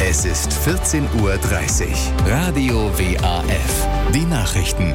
Es ist 14:30 Uhr. Radio WAF. Die Nachrichten.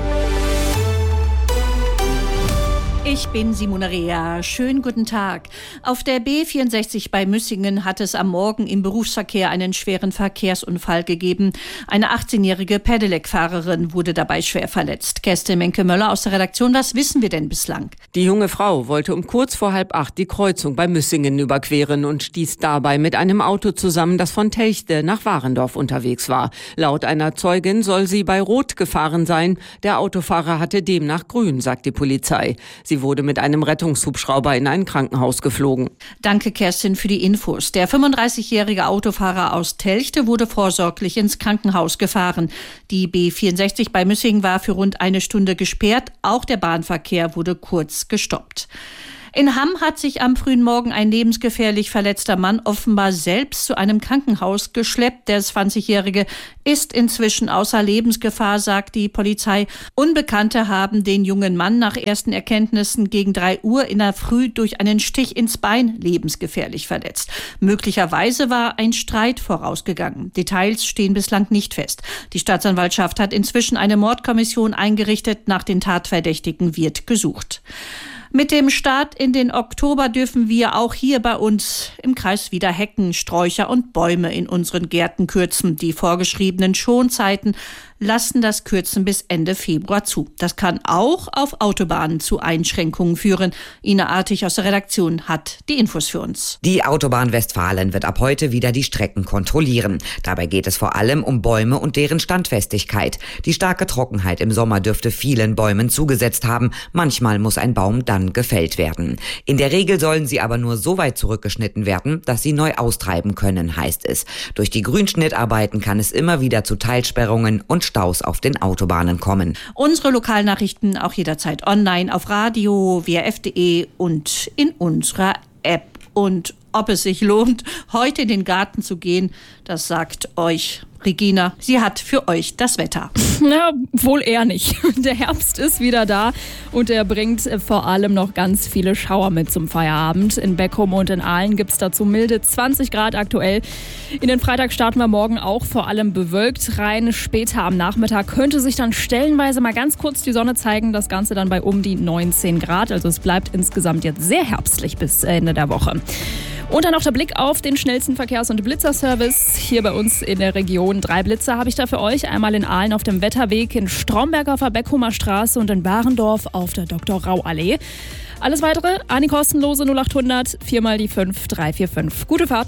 Ich bin Simone Rea. Schönen guten Tag. Auf der B64 bei Müssingen hat es am Morgen im Berufsverkehr einen schweren Verkehrsunfall gegeben. Eine 18-jährige Pedelec-Fahrerin wurde dabei schwer verletzt. Kerstin Menke-Möller aus der Redaktion. Was wissen wir denn bislang? Die junge Frau wollte um kurz vor 7:30 die Kreuzung bei Müssingen überqueren und stieß dabei mit einem Auto zusammen, das von Telchte nach Warendorf unterwegs war. Laut einer Zeugin soll sie bei Rot gefahren sein. Der Autofahrer hatte demnach grün, sagt die Polizei. Sie wurde mit einem Rettungshubschrauber in ein Krankenhaus geflogen. Danke, Kerstin, für die Infos. Der 35-jährige Autofahrer aus Telchte wurde vorsorglich ins Krankenhaus gefahren. Die B64 bei Müssingen war für rund eine Stunde gesperrt. Auch der Bahnverkehr wurde kurz gestoppt. In Hamm hat sich am frühen Morgen ein lebensgefährlich verletzter Mann offenbar selbst zu einem Krankenhaus geschleppt. Der 20-Jährige ist inzwischen außer Lebensgefahr, sagt die Polizei. Unbekannte haben den jungen Mann nach ersten Erkenntnissen gegen 3 Uhr in der Früh durch einen Stich ins Bein lebensgefährlich verletzt. Möglicherweise war ein Streit vorausgegangen. Details stehen bislang nicht fest. Die Staatsanwaltschaft hat inzwischen eine Mordkommission eingerichtet. Nach den Tatverdächtigen wird gesucht. Mit dem Start in den Oktober dürfen wir auch hier bei uns im Kreis wieder Hecken, Sträucher und Bäume in unseren Gärten kürzen. Die vorgeschriebenen Schonzeiten lassen das Kürzen bis Ende Februar zu. Das kann auch auf Autobahnen zu Einschränkungen führen. Ina Artig aus der Redaktion hat die Infos für uns. Die Autobahn Westfalen wird ab heute wieder die Strecken kontrollieren. Dabei geht es vor allem um Bäume und deren Standfestigkeit. Die starke Trockenheit im Sommer dürfte vielen Bäumen zugesetzt haben. Manchmal muss ein Baum dann gefällt werden. In der Regel sollen sie aber nur so weit zurückgeschnitten werden, dass sie neu austreiben können, heißt es. Durch die Grünschnittarbeiten kann es immer wieder zu Teilsperrungen und Staus auf den Autobahnen kommen. Unsere Lokalnachrichten auch jederzeit online auf Radio, WRF.de und in unserer App. Und ob es sich lohnt, heute in den Garten zu gehen, das sagt euch Regina. Sie hat für euch das Wetter. Na, wohl eher nicht. Der Herbst ist wieder da und er bringt vor allem noch ganz viele Schauer mit zum Feierabend. In Beckum und in Aalen gibt es dazu milde 20 Grad aktuell. In den Freitag starten wir morgen auch vor allem bewölkt rein. Später am Nachmittag könnte sich dann stellenweise mal ganz kurz die Sonne zeigen. Das Ganze dann bei um die 19 Grad. Also es bleibt insgesamt jetzt sehr herbstlich bis Ende der Woche. Und dann noch der Blick auf den schnellsten Verkehrs- und Blitzerservice hier bei uns in der Region. 3 Blitzer habe ich da für euch. Einmal in Aalen auf dem Wetterweg, in Stromberg auf der Beckhumer Straße und in Barendorf auf der Dr.-Rau-Allee. Alles Weitere an die kostenlose 0800 4x5 345. Gute Fahrt.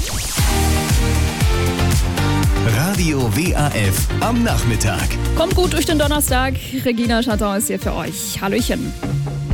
Radio WAF am Nachmittag. Kommt gut durch den Donnerstag. Regina Chaton ist hier für euch. Hallöchen.